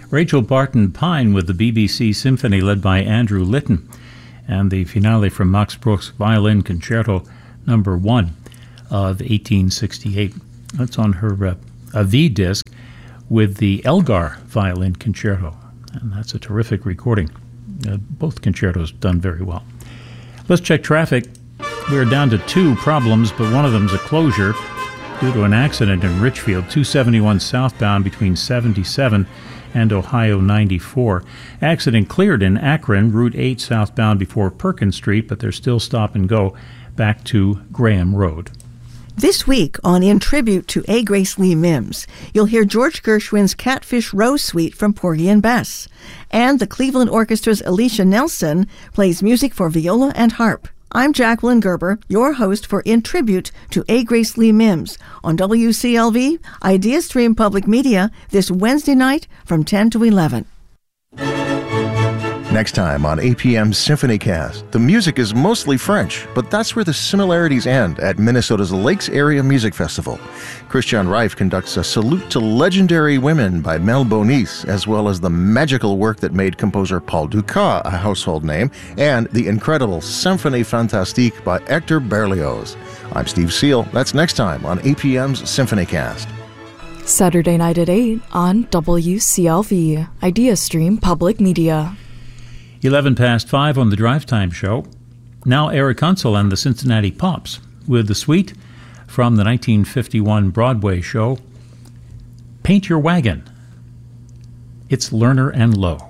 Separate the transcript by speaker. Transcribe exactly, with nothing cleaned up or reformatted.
Speaker 1: Rachel Barton Pine with the B B C Symphony led by Andrew Litton, and the finale from Max Bruch's Violin Concerto number one of eighteen sixty-eight. That's on her uh, A V disc with the Elgar Violin Concerto, and that's a terrific recording. Uh, both concertos done very well. Let's check traffic. We're down to two problems, but one of them's a closure due to an accident in Richfield, two seventy-one southbound between seventy-seven and Ohio ninety-four. Accident cleared in Akron, Route eight southbound before Perkins Street, but there's still stop and go back to Graham Road.
Speaker 2: This week on In Tribute to A. Grace Lee Mims, you'll hear George Gershwin's Catfish Rose Suite from Porgy and Bess, and the Cleveland Orchestra's Alicia Nelson plays music for viola and harp. I'm Jacqueline Gerber, your host for In Tribute to A. Grace Lee Mims on W C L V Idea Stream Public Media this Wednesday night from ten to eleven.
Speaker 3: Next time on A P M's SymphonyCast, the music is mostly French, but that's where the similarities end at Minnesota's Lakes Area Music Festival. Christian Reif conducts a Salute to Legendary Women by Mel Bonis, as well as the magical work that made composer Paul Dukas a household name, and the incredible Symphonie Fantastique by Hector Berlioz. I'm Steve Seal. That's next time on A P M's SymphonyCast.
Speaker 4: Saturday night at eight on W C L V, Idea Stream Public Media.
Speaker 1: eleven past five on the Drive Time Show. Now Eric Kunsel and the Cincinnati Pops with the suite from the nineteen fifty-one Broadway show, Paint Your Wagon. It's Lerner and Lowe.